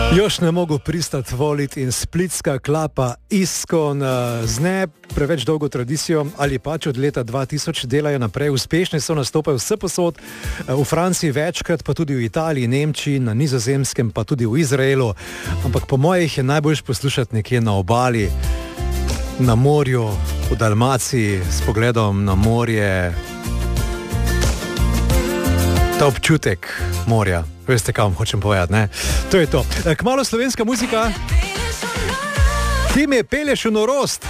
Još ne mogu pristati voliti in splitska klapa Iskon z ne preveč dolgo tradicijo ali pač od leta 2000 delajo naprej. Uspešni so, nastopajo vsepovsod, v Franciji večkrat, pa tudi v Italiji, Nemčiji, na Nizozemskem, pa tudi v Izraelu. Ampak po mojih je najboljš poslušati nekje na obali, na morju, v Dalmaciji, s pogledom na morje. Ta občutek morja. Veste, kam hočem povedati, ne? To je to. Kmalu slovenska muzika. Ti me pelješ v norost.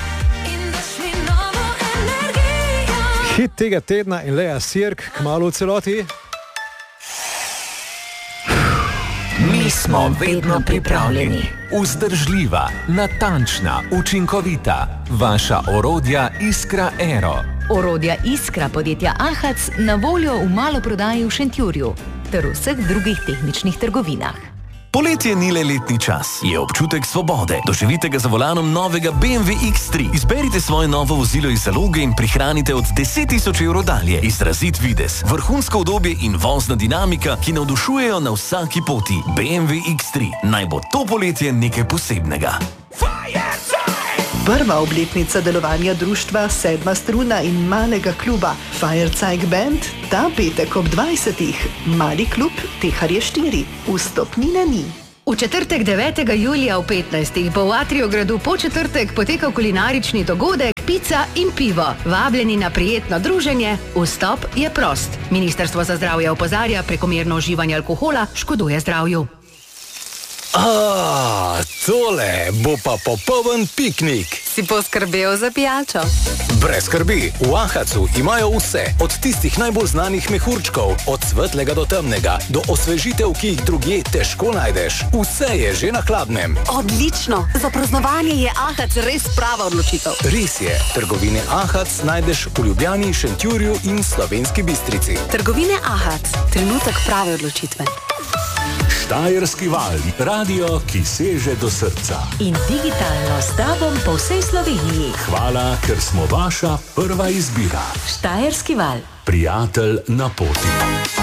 Hit tega tedna in Lea Sirk, kmalu v celoti. Mi smo vedno pripravljeni. Vzdržljiva, natančna, učinkovita. Vaša orodja Iskra Aero. Orodja Iskra podjetja Ahac na voljo v maloprodaji v Šentjurju ter v vseh drugih tehničnih trgovinah. Poletje ni le letni čas, je občutek svobode. Doživite ga za volanom novega BMW X3. Izberite svoje novo vozilo iz zaloge in prihranite od 10.000 evrov dalje. Izrazit videz, vrhunsko udobje in vozna dinamika, ki navdušujejo na vsaki poti. BMW X3. Naj bo to poletje nekaj posebnega. Prva obletnica delovanja društva Sedma struna in malega kluba Firezeig Band ta petek ob 20. Mali klub Teharje 4. Vstopnine ni. V četrtek 9. julija v 15. bo v Atriju gradu Podčetrtek potekal kulinarični dogodek Pica in pivo. Vabljeni na prijetno druženje, vstop je prost. Ministrstvo za zdravje opozarja, prekomerno uživanje alkohola škoduje zdravju. Tole bo pa popoln piknik. Si poskrbel za pijačo? Brez skrbi, v Ahacu imajo vse, od tistih najbolj znanih mehurčkov, od svetlega do temnega, do osvežitev, ki jih drugje težko najdeš. Vse je že na hladnem. Odlično, za praznovanje je Ahac res prava odločitev. Res je, trgovine Ahac najdeš v Ljubljani, Šentjurju in Slovenski Bistrici. Trgovine Ahac, trenutek prave odločitve. Štajerski val, radio, ki seže do srca. In digitalno s tobom po vsej Sloveniji. Hvala, ker smo vaša prva izbira. Štajerski val. Prijatelj na poti.